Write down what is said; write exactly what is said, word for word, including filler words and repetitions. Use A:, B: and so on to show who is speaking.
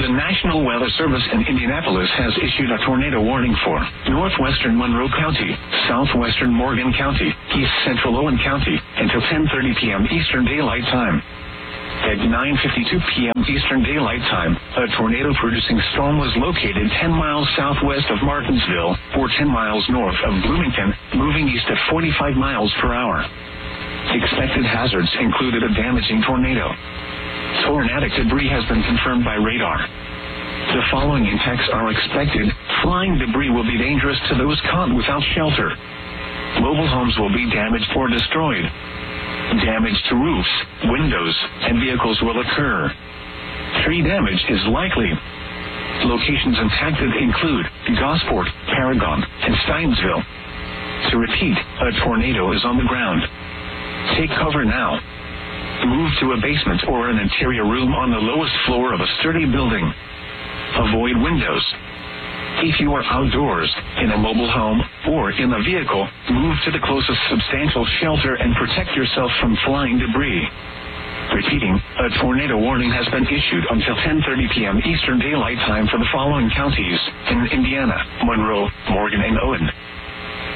A: The National Weather Service in Indianapolis has issued a tornado warning for northwestern Monroe County, southwestern Morgan County, east central Owen County, until ten thirty p.m. Eastern Daylight Time. At nine fifty-two p.m. Eastern Daylight Time, a tornado-producing storm was located ten miles southwest of Martinsville, or ten miles north of Bloomington, moving east at forty-five miles per hour. Expected hazards included a damaging tornado. Tornadic debris has been confirmed by radar. The following impacts are expected. Flying debris will be dangerous to those caught without shelter. Mobile homes will be damaged or destroyed. Damage to roofs, windows, and vehicles will occur. Tree damage is likely. Locations impacted include Gosport, Paragon, and Steinsville. To repeat, a tornado is on the ground. Take cover now. Move to a basement or an interior room on the lowest floor of a sturdy building. Avoid windows. If you are outdoors, in a mobile home, or in a vehicle, move to the closest substantial shelter and protect yourself from flying debris. Repeating, a tornado warning has been issued until ten thirty p.m. Eastern Daylight Time for the following counties in Indiana: Monroe, Morgan, and Owen.